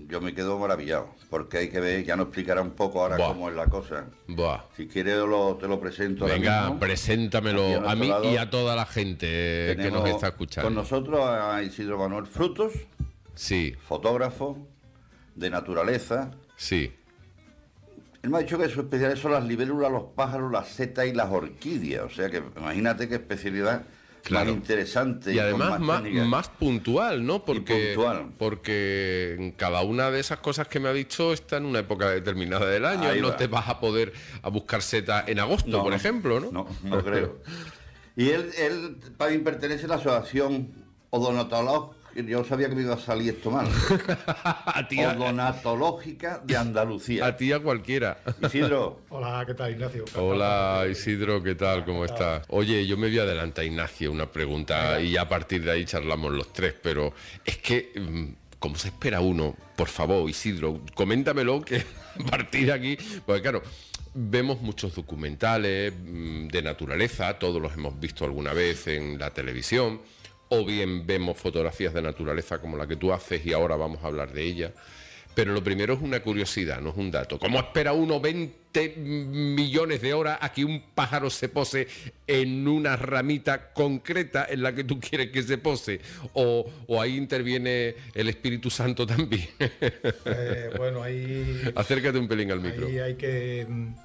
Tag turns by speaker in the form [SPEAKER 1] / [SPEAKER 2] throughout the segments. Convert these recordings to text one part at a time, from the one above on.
[SPEAKER 1] yo me quedo maravillado, porque hay que ver, ya nos explicará un poco ahora cómo es la cosa. Si quieres te lo presento.
[SPEAKER 2] Venga,
[SPEAKER 1] ahora mismo.
[SPEAKER 2] Preséntamelo a mí y a toda la gente que nos está escuchando.
[SPEAKER 1] Con nosotros a Isidro Manuel Frutos,
[SPEAKER 2] sí,
[SPEAKER 1] fotógrafo de naturaleza.
[SPEAKER 2] Sí.
[SPEAKER 1] Él me ha dicho que su especialidad son las libélulas, los pájaros, las setas y las orquídeas. O sea que imagínate qué especialidad más interesante.
[SPEAKER 2] Y además más puntual, ¿no? Porque en cada una de esas cosas que me ha dicho está en una época determinada del año. Ahí no te vas a poder a buscar setas en agosto, por ejemplo, ¿no?
[SPEAKER 1] No creo. Y él también pertenece a la asociación Odonatológica. Yo sabía que me iba a salir esto mal. Odonatológica de Andalucía.
[SPEAKER 2] A ti, a cualquiera.
[SPEAKER 1] Isidro.
[SPEAKER 3] Hola, ¿qué tal, Ignacio?
[SPEAKER 2] Hola, Isidro, ¿qué tal? ¿Cómo estás? Oye, yo me voy a adelantar, Ignacio, una pregunta y ya a partir de ahí charlamos los tres, pero es que, ¿cómo se espera uno? Por favor, Isidro, coméntamelo, que a partir de aquí, porque claro, vemos muchos documentales de naturaleza, todos los hemos visto alguna vez en la televisión, o bien vemos fotografías de naturaleza como la que tú haces y ahora vamos a hablar de ella. Pero lo primero es una curiosidad, no es un dato. ¿Cómo espera uno 20 millones de horas a que un pájaro se pose en una ramita concreta en la que tú quieres que se pose? ¿O ahí interviene el Espíritu Santo también?
[SPEAKER 3] Bueno, ahí...
[SPEAKER 2] Acércate un pelín al micro.
[SPEAKER 3] Ahí hay que...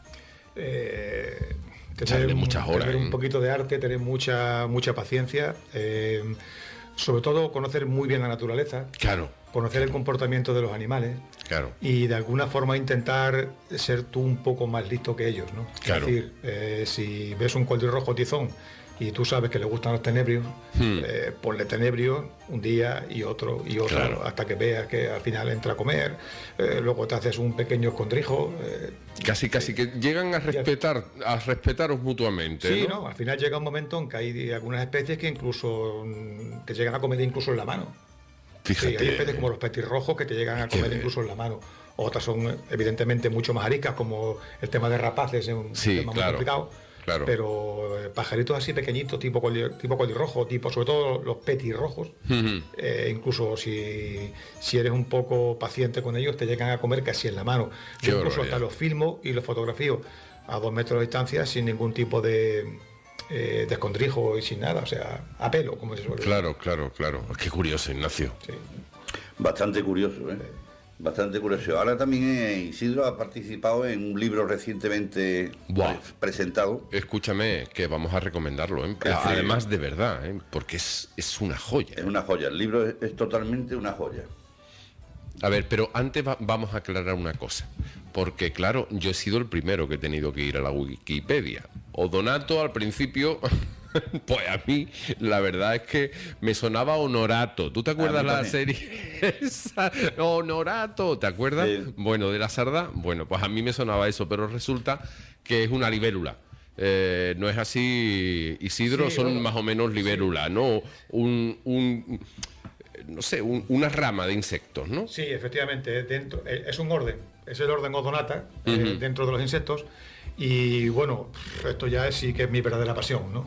[SPEAKER 2] tener muchas horas,
[SPEAKER 3] tener un poquito de arte, tener mucha paciencia, sobre todo conocer muy bien la naturaleza, conocer el comportamiento de los animales, y de alguna forma intentar ser tú un poco más listo que ellos, ¿no? Es decir, si ves un colirrojo tizón y tú sabes que le gustan los tenebrios, ponle tenebrios un día y otro, hasta que veas que al final entra a comer, luego te haces un pequeño escondrijo.
[SPEAKER 2] Casi que llegan a respetaros mutuamente.
[SPEAKER 3] Sí, ¿no? Al final llega un momento en que hay algunas especies que incluso te llegan a comer incluso en la mano.
[SPEAKER 2] Fíjate.
[SPEAKER 3] Sí, hay especies como los petirrojos que te llegan a comer incluso en la mano. Otras son evidentemente mucho más ariscas, como el tema de rapaces, es un tema muy complicado. Pero pajaritos así pequeñitos, tipo colirrojo, sobre todo los petirrojos, incluso si eres un poco paciente con ellos, te llegan a comer casi en la mano. Yo incluso hasta los filmo y los fotografío a 2 metros de distancia sin ningún tipo de escondrijo y sin nada, o sea, a pelo, como se suele decir.
[SPEAKER 2] Claro. Qué curioso, Ignacio.
[SPEAKER 1] Sí. Bastante curioso, ¿eh? Bastante curioso. Ahora también Isidro ha participado en un libro recientemente presentado.
[SPEAKER 2] Escúchame, que vamos a recomendarlo, ¿eh? Además de verdad, ¿eh? Porque es una joya.
[SPEAKER 1] Es una joya, el libro es totalmente una joya.
[SPEAKER 2] A ver, pero antes vamos a aclarar una cosa, porque claro, yo he sido el primero que he tenido que ir a la Wikipedia. Odonato al principio... Pues a mí, la verdad es que me sonaba Honorato. ¿Tú te acuerdas la serie esa? Honorato, ¿te acuerdas? Sí. Bueno, de la sarda. Bueno, pues a mí me sonaba eso, pero resulta que es una libélula. No es así, Isidro, sí, son más o menos libélulas, ¿no? No sé, una rama de insectos, ¿no?
[SPEAKER 3] Sí, efectivamente, es un orden, es el orden Odonata, dentro de los insectos, y bueno, esto ya sí que es mi verdadera pasión, ¿no?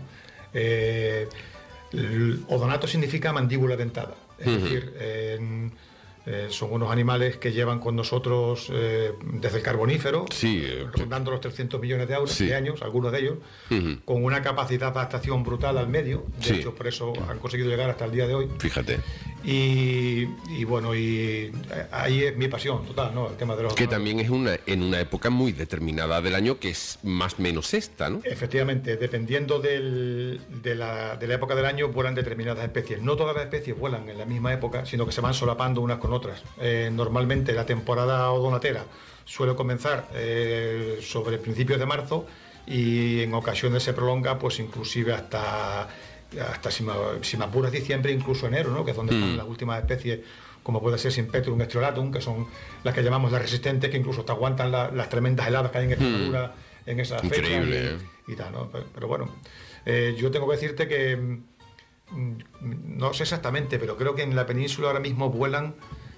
[SPEAKER 3] Odonato significa mandíbula dentada, es decir, son unos animales que llevan con nosotros desde el Carbonífero, rondando los 300 millones de años, algunos de ellos, con una capacidad de adaptación brutal al medio. De hecho, por eso han conseguido llegar hasta el día de hoy.
[SPEAKER 2] Fíjate.
[SPEAKER 3] Y bueno, y ahí es mi pasión total, ¿no? El tema de los...
[SPEAKER 2] Que también es en una época muy determinada del año, que es más o menos esta, ¿no?
[SPEAKER 3] Efectivamente, dependiendo de la época del año, vuelan determinadas especies. No todas las especies vuelan en la misma época, sino que se van solapando unas con otras. Normalmente la temporada odonatera suele comenzar sobre principios de marzo y en ocasiones se prolonga pues inclusive hasta si me apuras diciembre, incluso enero, ¿no? Que es donde están las últimas especies, como puede ser Sympetrum striolatum, que son las que llamamos las resistentes, que incluso te aguantan las tremendas heladas que hay en Extremadura en esas fechas.
[SPEAKER 2] Increíble,
[SPEAKER 3] y tal, ¿no? Pero bueno, yo tengo que decirte que no sé exactamente, pero creo que en la península ahora mismo vuelan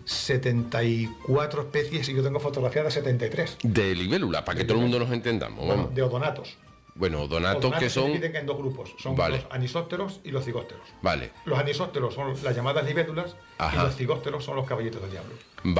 [SPEAKER 3] 74 especies y yo tengo fotografiadas 73.
[SPEAKER 2] De libélula, para que todo el mundo nos entendamos.
[SPEAKER 3] Bueno, de odonatos.
[SPEAKER 2] Bueno, odonatos que son...
[SPEAKER 3] se dividen en 2 grupos, son los anisópteros y los cigópteros.
[SPEAKER 2] Vale.
[SPEAKER 3] Los anisópteros son las llamadas libélulas y los cigópteros son los caballitos del diablo.